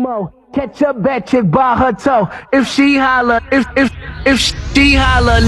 mo. Catch a bad chick by her toe. If she holler, if she holler.